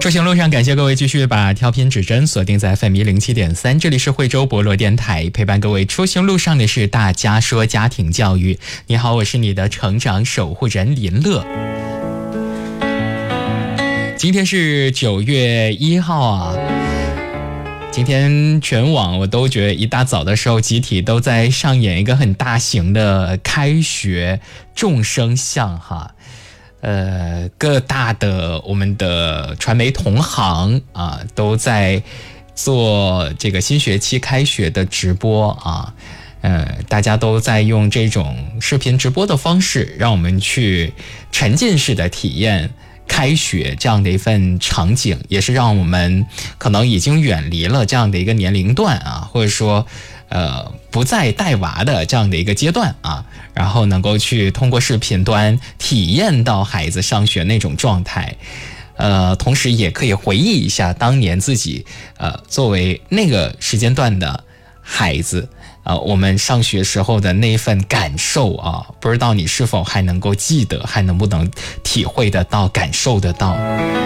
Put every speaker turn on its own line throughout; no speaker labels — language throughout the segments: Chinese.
出行路上，感谢各位继续把调频指针锁定在 FM 107.3，这里是惠州博罗电台，陪伴各位出行路上的是大家说家庭教育。你好，我是你的成长守护人林乐。今天是9月1号啊，今天全网我都觉得一大早的时候集体都在上演一个很大型的开学众生相哈。各大的我们的传媒同行啊，都在做这个新学期开学的直播啊，大家都在用这种视频直播的方式，让我们去沉浸式的体验开学这样的一份场景，也是让我们可能已经远离了这样的一个年龄段啊，或者说不再带娃的这样的一个阶段啊，然后能够去通过视频端体验到孩子上学那种状态，同时也可以回忆一下当年自己作为那个时间段的孩子我们上学时候的那份感受啊，不知道你是否还能够记得，还能不能体会得到，感受得到。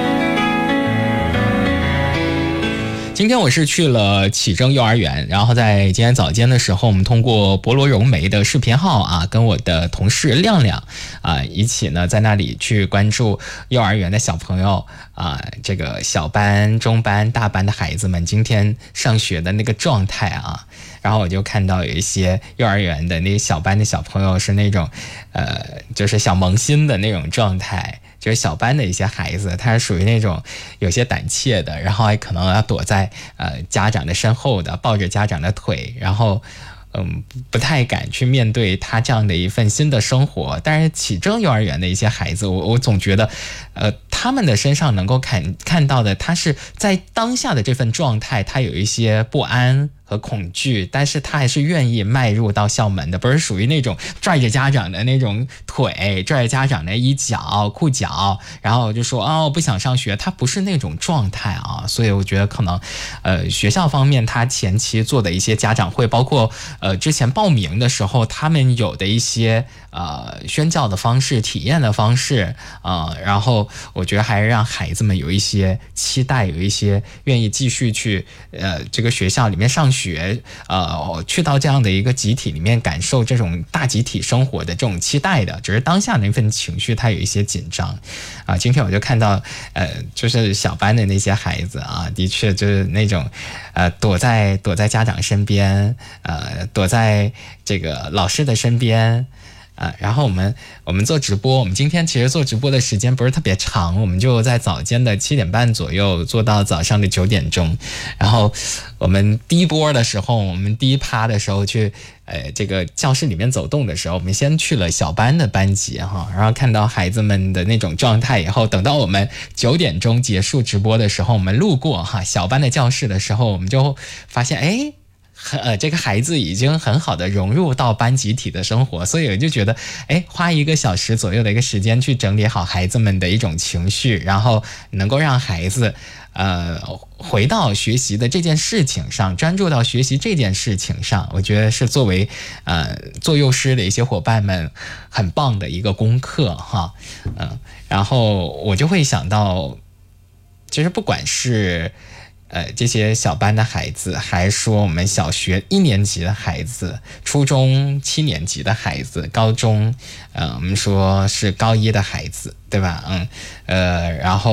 今天我是去了启正幼儿园，然后在今天早间的时候，我们通过博罗融媒的视频号啊，跟我的同事亮亮啊一起呢在那里去关注幼儿园的小朋友啊，这个小班、中班、大班的孩子们今天上学的那个状态啊，然后我就看到有一些幼儿园的那些小班的小朋友是那种就是小萌新的那种状态。就是小班的一些孩子，他是属于那种有些胆怯的，然后还可能要躲在家长的身后的，抱着家长的腿，然后不太敢去面对他这样的一份新的生活。但是启正幼儿园的一些孩子，我总觉得他们的身上能够看到的，他是在当下的这份状态，他有一些不安和恐惧，但是他还是愿意迈入到校门的，不是属于那种拽着家长的那种腿，拽着家长的衣角裤脚，然后就说我不想上学，他不是那种状态啊。所以我觉得可能学校方面他前期做的一些家长会，包括之前报名的时候他们有的一些宣教的方式、体验的方式然后我觉得还是让孩子们有一些期待，有一些愿意继续去这个学校里面上学，去到这样的一个集体里面感受这种大集体生活的这种期待的，只是当下那份情绪他有一些紧张啊。今天我就看到就是小班的那些孩子啊，的确就是那种躲在家长身边，躲在这个老师的身边。然后我们做直播，我们今天其实做直播的时间不是特别长，我们就在早间的7点半左右做到早上的9点钟。然后我们第一波的时候，我们第一趴的时候去这个教室里面走动的时候，我们先去了小班的班级哈，然后看到孩子们的那种状态以后，等到我们9点钟结束直播的时候，我们路过小班的教室的时候，我们就发现这个孩子已经很好的融入到班集体的生活，所以我就觉得花1个小时左右的一个时间去整理好孩子们的一种情绪，然后能够让孩子回到学习的这件事情上，专注到学习这件事情上，我觉得是作为做幼师的一些伙伴们很棒的一个功课哈。然后我就会想到，其实不管是这些小班的孩子，还说我们小学1年级的孩子，初中7年级的孩子，高中我们说是高1的孩子，对吧？然后